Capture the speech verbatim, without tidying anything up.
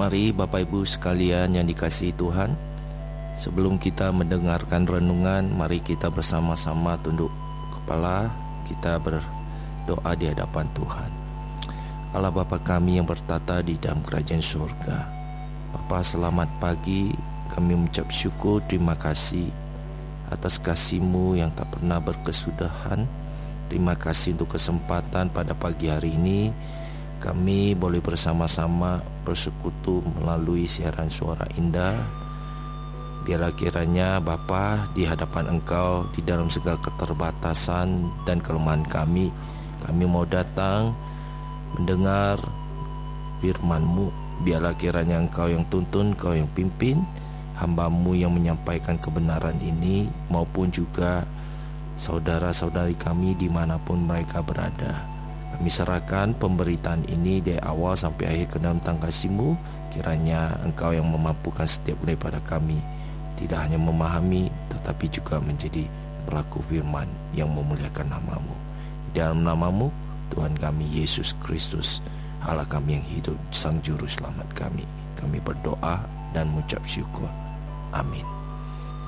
Mari Bapak Ibu sekalian yang dikasihi Tuhan, sebelum kita mendengarkan renungan, mari kita bersama-sama tunduk kepala, kita berdoa di hadapan Tuhan. Allah Bapa kami yang bertata di dalam kerajaan surga, Bapa, selamat pagi. Kami mengucap syukur, terima kasih atas kasih-Mu yang tak pernah berkesudahan. Terima kasih untuk kesempatan pada pagi hari ini kami boleh bersama-sama bersekutu melalui siaran suara indah. Biarlah kiranya Bapa, di hadapan Engkau, di dalam segala keterbatasan dan kelemahan kami, kami mau datang mendengar firman-Mu. Biarlah kiranya Engkau yang tuntun, Engkau yang pimpin hamba-Mu yang menyampaikan kebenaran ini, maupun juga saudara-saudari kami dimanapun mereka berada. Kami serahkan pemberitaan ini dari awal sampai akhir ke dalam tangan kasih-Mu. Kiranya Engkau yang memampukan setiap daripada kami tidak hanya memahami, tetapi juga menjadi pelaku firman yang memuliakan nama-Mu. Dalam nama-Mu, Tuhan kami Yesus Kristus, Allah kami yang hidup, Sang Juru Selamat kami, kami berdoa dan mengucap syukur. Amin.